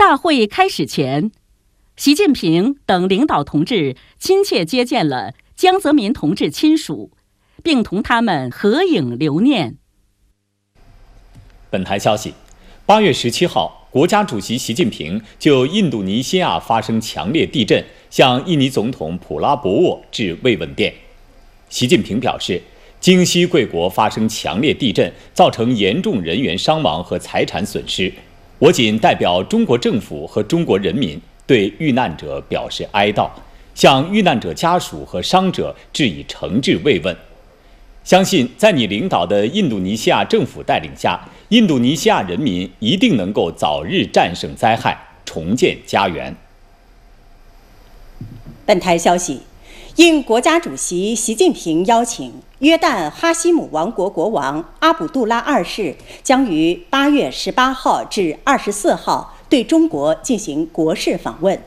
大会开始前，习近平等领导同志亲切接见了江泽民同志亲属，并同他们合影留念。 本台消息，8月17号，国家主席习近平就印度尼西亚发生强烈地震，向印尼总统普拉博沃致慰问电。习近平表示，京西贵国发生强烈地震，造成严重人员伤亡和财产损失。我谨代表中国政府和中国人民对遇难者表示哀悼，向遇难者家属和伤者致以诚挚慰问。相信在你领导的印度尼西亚政府带领下，印度尼西亚人民一定能够早日战胜灾害，重建家园。 本台消息，应国家主席习近平邀请，约旦哈希姆王国国王阿卜杜拉二世将于8月18号至24号对中国进行国事访问。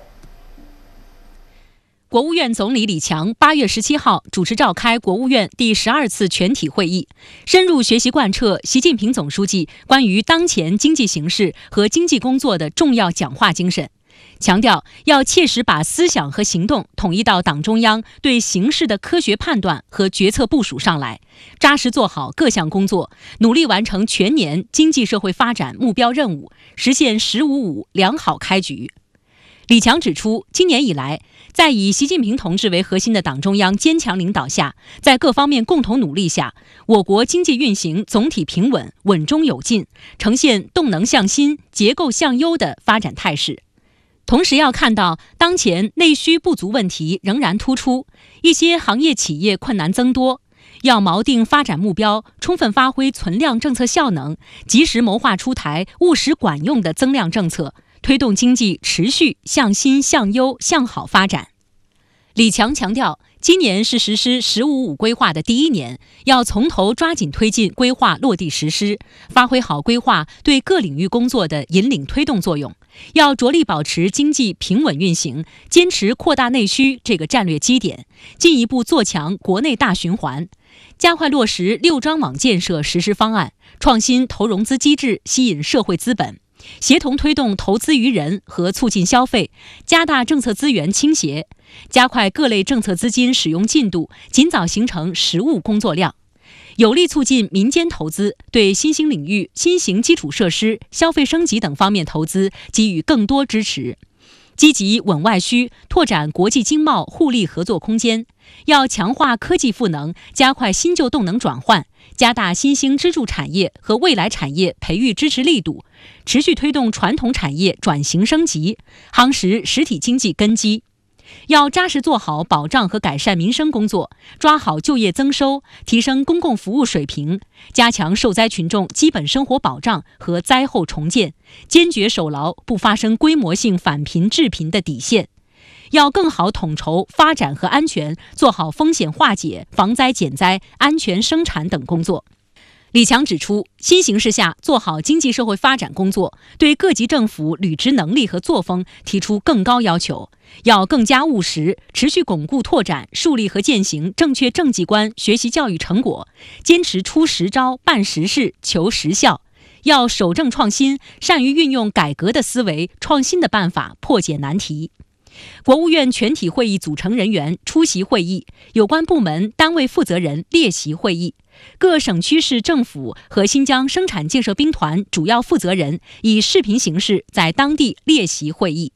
国务院总理李强8月17号主持召开国务院第12次全体会议，深入学习贯彻习近平总书记关于当前经济形势和经济工作的重要讲话精神，强调要切实把思想和行动统一到党中央对形势的科学判断和决策部署上来，扎实做好各项工作，努力完成全年经济社会发展目标任务，实现“15+5”良好开局。李强指出，今年以来，在以习近平同志为核心的党中央坚强领导下，在各方面共同努力下，我国经济运行总体平稳、稳中有进，呈现动能向新、结构向优的发展态势。同时要看到，当前内需不足问题仍然突出，一些行业企业困难增多，要锚定发展目标，充分发挥存量政策效能，及时谋划出台务实管用的增量政策，推动经济持续向新、向优、向好发展。李强强调，今年是实施“15+5”规划的第一年，要从头抓紧推进规划落地实施，发挥好规划对各领域工作的引领推动作用。要着力保持经济平稳运行，坚持扩大内需这个战略基点，进一步做强国内大循环，加快落实6张网建设实施方案，创新投融资机制，吸引社会资本，协同推动投资于人和促进消费，加大政策资源倾斜，加快各类政策资金使用进度，尽早形成实务工作量，有力促进民间投资，对新兴领域、新型基础设施、消费升级等方面投资给予更多支持，积极稳外需，拓展国际经贸互利合作空间。要强化科技赋能，加快新旧动能转换，加大新兴支柱产业和未来产业培育支持力度，持续推动传统产业转型升级，夯实实体经济根基。要扎实做好保障和改善民生工作，抓好就业增收，提升公共服务水平，加强受灾群众基本生活保障和灾后重建，坚决守牢不发生规模性返贫致贫的底线。要更好统筹发展和安全，做好风险化解、防灾减灾、安全生产等工作。李强指出，新形势下做好经济社会发展工作，对各级政府履职能力和作风提出更高要求，要更加务实，持续巩固拓展、树立和践行正确政绩观学习教育成果，坚持出实招、办实事、求实效。要守正创新，善于运用改革的思维、创新的办法破解难题。国务院全体会议组成人员出席会议，有关部门单位负责人列席会议，各省区市政府和新疆生产建设兵团主要负责人以视频形式在当地列席会议。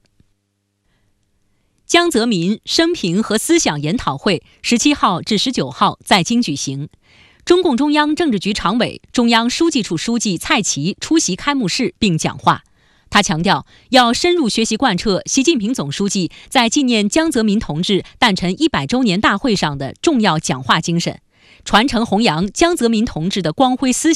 江泽民生平和思想研讨会17号至19号在京举行，中共中央政治局常委、中央书记处书记蔡奇出席开幕式并讲话。他强调，要深入学习贯彻习近平总书记在纪念江泽民同志诞辰100周年大会上的重要讲话精神，传承弘扬江泽民同志的光辉思想。